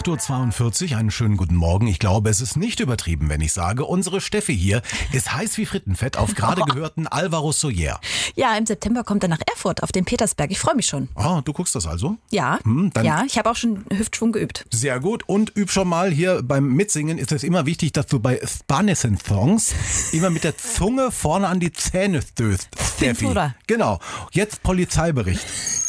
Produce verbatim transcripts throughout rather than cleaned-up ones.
acht Uhr zweiundvierzig, einen schönen guten Morgen. Ich glaube, es ist nicht übertrieben, wenn ich sage, unsere Steffi hier ist heiß wie Frittenfett auf gerade gehörten Alvaro Soler. Ja, im September kommt er nach Erfurt auf den Petersberg. Ich freue mich schon. Ah, du guckst das also? Ja, hm, dann ja, ich habe auch schon Hüftschwung geübt. Sehr gut. Und üb schon mal hier beim Mitsingen ist es immer wichtig, dass du bei Spanischen-Songs immer mit der Zunge vorne an die Zähne stößt, Steffi. Oder? Genau. Jetzt Polizeibericht.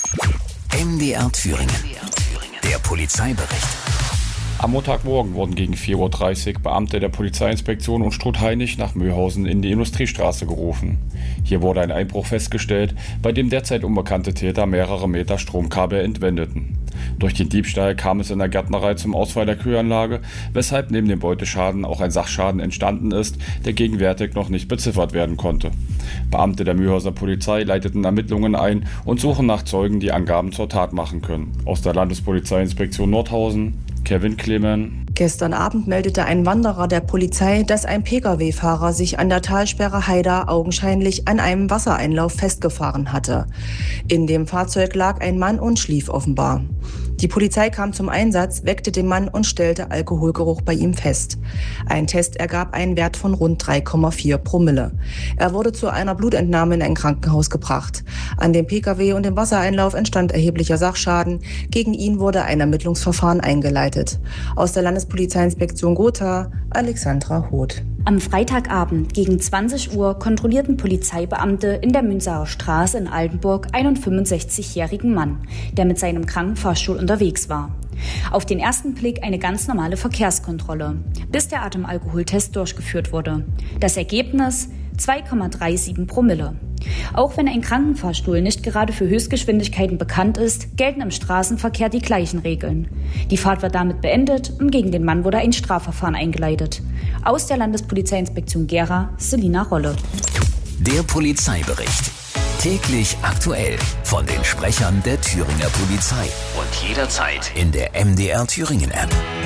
M D R Thüringen. Der Polizeibericht. Am Montagmorgen wurden gegen vier Uhr dreißig Beamte der Polizeiinspektion und Struth-Hainisch nach Möhausen in die Industriestraße gerufen. Hier wurde ein Einbruch festgestellt, bei dem derzeit unbekannte Täter mehrere Meter Stromkabel entwendeten. Durch den Diebstahl kam es in der Gärtnerei zum Ausfall der Kühlanlage, weshalb neben dem Beuteschaden auch ein Sachschaden entstanden ist, der gegenwärtig noch nicht beziffert werden konnte. Beamte der Möhauser Polizei leiteten Ermittlungen ein und suchen nach Zeugen, die Angaben zur Tat machen können. Aus der Landespolizeiinspektion Nordhausen, Kevin Clemen. Gestern Abend meldete ein Wanderer der Polizei, dass ein Pkw-Fahrer sich an der Talsperre Haida augenscheinlich an einem Wassereinlauf festgefahren hatte. In dem Fahrzeug lag ein Mann und schlief offenbar. Die Polizei kam zum Einsatz, weckte den Mann und stellte Alkoholgeruch bei ihm fest. Ein Test ergab einen Wert von rund drei Komma vier Promille. Er wurde zu einer Blutentnahme in ein Krankenhaus gebracht. An dem Pkw und dem Wassereinlauf entstand erheblicher Sachschaden. Gegen ihn wurde ein Ermittlungsverfahren eingeleitet. Aus der Landespolizeiinspektion Gotha, Alexandra Hoth. Am Freitagabend gegen zwanzig Uhr kontrollierten Polizeibeamte in der Münzaer Straße in Altenburg einen fünfundsechzigjährigen Mann, der mit seinem Krankenfahrstuhl unterwegs war. Auf den ersten Blick eine ganz normale Verkehrskontrolle, bis der Atemalkoholtest durchgeführt wurde. Das Ergebnis zwei Komma siebenunddreißig Promille. Auch wenn ein Krankenfahrstuhl nicht gerade für Höchstgeschwindigkeiten bekannt ist, gelten im Straßenverkehr die gleichen Regeln. Die Fahrt war damit beendet und gegen den Mann wurde ein Strafverfahren eingeleitet. Aus der Landespolizeiinspektion Gera, Selina Rolle. Der Polizeibericht. Täglich aktuell von den Sprechern der Thüringer Polizei. Und jederzeit in der M D R Thüringen App.